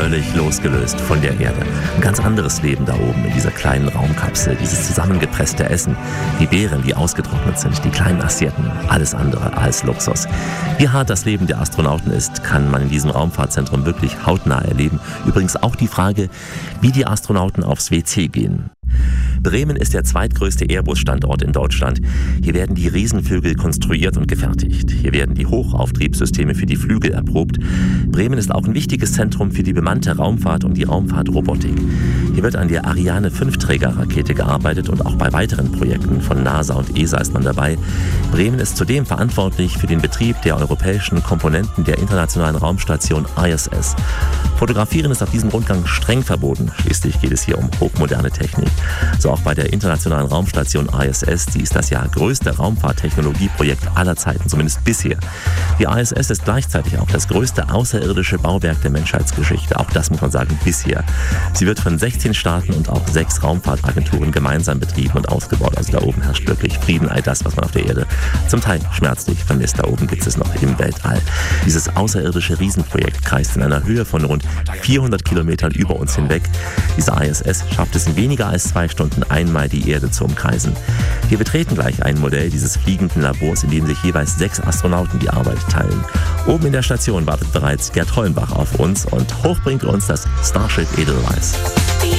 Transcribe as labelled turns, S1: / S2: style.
S1: völlig losgelöst von der Erde. Ein ganz anderes Leben da oben in dieser kleinen Raumkapsel, dieses zusammengepresste Essen, die Beeren, die ausgetrocknet sind, die kleinen Assietten, alles andere als Luxus. Wie hart das Leben der Astronauten ist, kann man in diesem Raumfahrtzentrum wirklich hautnah erleben. Übrigens auch die Frage, wie die Astronauten aufs WC gehen. Bremen ist der zweitgrößte Airbus-Standort in Deutschland. Hier werden die Riesenvögel konstruiert und gefertigt. Hier werden die Hochauftriebssysteme für die Flügel erprobt. Bremen ist auch ein wichtiges Zentrum für die bemannte Raumfahrt und die Raumfahrtrobotik. Hier wird an der Ariane 5-Trägerrakete gearbeitet und auch bei weiteren Projekten von NASA und ESA ist man dabei. Bremen ist zudem verantwortlich für den Betrieb der europäischen Komponenten der internationalen Raumstation ISS. Fotografieren ist auf diesem Rundgang streng verboten. Schließlich geht es hier um hochmoderne Technik. So auch bei der internationalen Raumstation ISS, die ist das ja größte Raumfahrttechnologieprojekt aller Zeiten, zumindest bisher. Die ISS ist gleichzeitig auch das größte außerirdische Bauwerk der Menschheitsgeschichte, auch das muss man sagen, bisher. Sie wird von 16 Staaten und auch 6 Raumfahrtagenturen gemeinsam betrieben und ausgebaut. Also da oben herrscht wirklich Frieden, all das, was man auf der Erde zum Teil schmerzlich vermisst. Da oben gibt es noch im Weltall. Dieses außerirdische Riesenprojekt kreist in einer Höhe von rund 400 Kilometern über uns hinweg. Diese ISS schafft es in weniger als 2 Stunden einmal die Erde zu umkreisen. Wir betreten gleich ein Modell dieses fliegenden Labors, in dem sich jeweils 6 Astronauten die Arbeit teilen. Oben in der Station wartet bereits Gerd Hollenbach auf uns und hoch bringt uns das Starship Edelweiss.